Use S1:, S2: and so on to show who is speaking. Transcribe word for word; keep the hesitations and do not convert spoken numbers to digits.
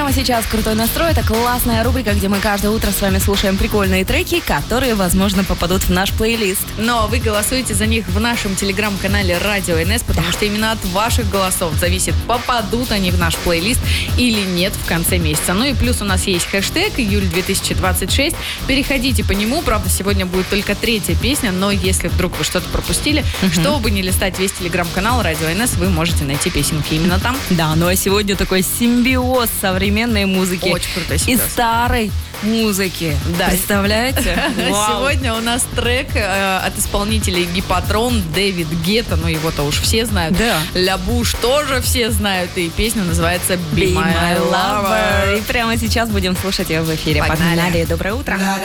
S1: прямо сейчас «Крутой настрой» — это классная рубрика, где мы каждое утро с вами слушаем прикольные треки, которые, возможно, попадут в наш плейлист.
S2: Но вы голосуете за них в нашем телеграм-канале Радио эн эс, потому что именно от ваших голосов зависит, попадут они в наш плейлист или нет в конце месяца. Ну и плюс у нас есть хэштег июль две тысячи двадцать шесть. Переходите по нему. Правда, сегодня будет только третья песня, но если вдруг вы что-то пропустили, uh-huh. чтобы не листать весь телеграм-канал Радио эн эс, вы можете найти песенки именно там.
S1: Да, ну а сегодня такой симбиоз современной музыки.
S2: Очень крутой симбиоз.
S1: И старой музыки. Да. Представляете?
S2: Сегодня у нас трек э, от исполнителей Гипатрон, Дэвид Гетта, ну его-то уж все знают.
S1: Да.
S2: Ля Буш тоже все знают, и песня называется Be, Be My, My Lover.
S1: Lover. И прямо сейчас будем слушать ее в эфире.
S2: Погнали.
S1: Погнали. Доброе утро.